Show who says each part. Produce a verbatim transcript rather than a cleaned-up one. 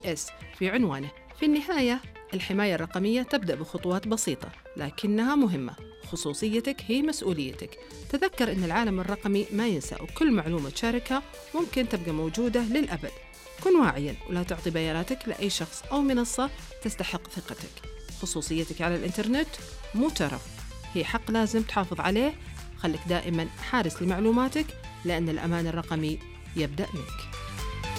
Speaker 1: إس في عنوانه. في النهاية الحماية الرقمية تبدأ بخطوات بسيطة لكنها مهمة. خصوصيتك هي مسؤوليتك. تذكر أن العالم الرقمي ما ينسى، وكل معلومة تشاركها ممكن تبقى موجودة للأبد. كن واعياً ولا تعطي بياناتك لأي شخص أو منصة تستحق ثقتك. خصوصيتك على الإنترنت مو ترف، هي حق لازم تحافظ عليه. خليك دائماً حارس لمعلوماتك، لأن الأمان الرقمي يبدأ منك.